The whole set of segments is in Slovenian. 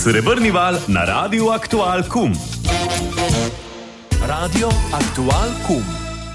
Srebrni val na Radiu Aktual Kum. Radio Aktual Kum.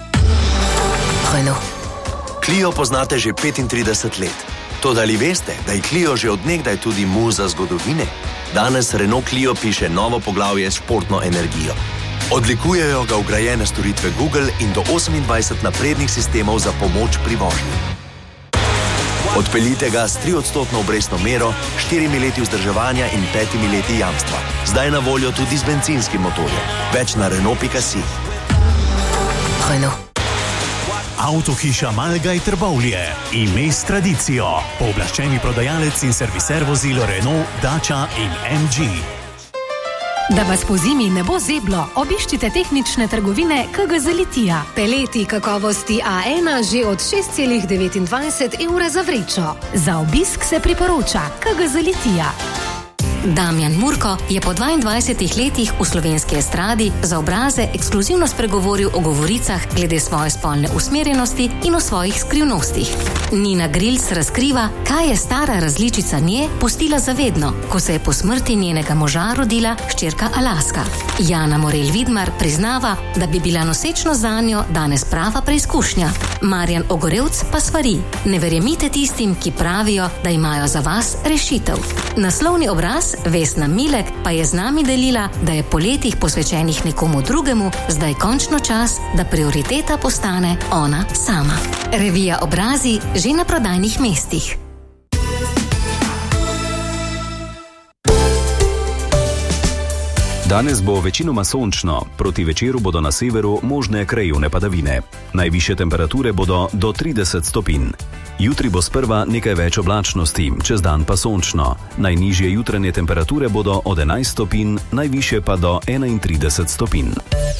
Clio poznate že 35 let. Toda ali veste, da je Clio že od nekdaj tudi muza zgodovine? Danes Renault Clio piše novo poglavje s športno energijo. Odlikujejo ga vgrajene storitve Google in do 28 naprednih sistemov za pomoč pri vožnji. Odpeljite ga s 3% obrestno mero, 4 leti vzdrževanja in 5 leti jamstva. Zdaj na voljo tudi z bencinskim motorjem. Več na Renault.si. Avtohiša Malgaj Trbovlje. Ime s tradicijo. Pooblaščeni prodajalec in serviser vozil Renault, Dacia in MG. Da vas po zimi ne bo zeblo, obiščite tehnične trgovine KGZ Litija. Peleti kakovosti A1 že od 6,29 evra za vrečo. Za obisk se priporoča KGZ Litija. Damjan Murko je po 22 letih v slovenski estradi za obraze ekskluzivno spregovoril o govoricah glede svoje spolne usmerjenosti in o svojih skrivnostih. Nina Grilc razkriva, kaj je stara različica nje pustila zavedno, ko se je po smrti njenega moža rodila hčerka Alaska. Jana Morel Vidmar priznava, da bi bila nosečnost zanjo danes prava preizkušnja. Marjan Ogorevc pa svari: ne verjemite tistim, ki pravijo, da imajo za vas rešitev. Naslovni obraz Vesna Milek pa je z nami delila, da je po letih posvečenih nekomu drugemu zdaj končno čas, da prioriteta postane ona sama. Revija Obrazi že na prodajnih mestih. Danes bo večinoma sončno, proti večeru bodo na severu možne krajevne padavine. Najvišje temperature bodo do 30 stopinj. Jutri bo sprva nekaj več oblačnosti, čez dan pa sončno. Najnižje jutranje temperature bodo od 11 stopinj, najvišje pa do 31 stopinj.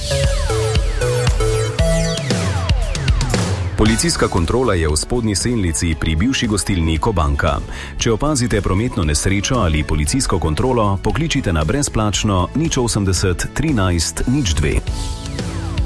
Policijska kontrola je v Spodnji Senlici pri bivši gostilni Kobanka. Če opazite prometno nesrečo ali policijsko kontrolo, pokličite na brezplačno 080 13 02.